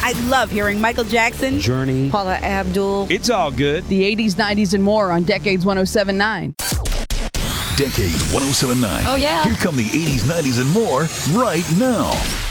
I love hearing Michael Jackson, Journey, Paula Abdul. It's all good. The 80s, 90s, and more on Decades 107.9. Decade 107.9. Oh, yeah. Here come the 80s, 90s, and more right now.